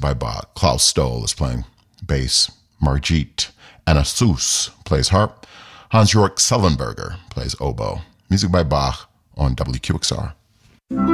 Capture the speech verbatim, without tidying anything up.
by Bach. Klaus Stoll is playing bass. Margit Anasus plays harp. Hans-Jörg Sullenberger plays oboe. Music by Bach on W Q X R.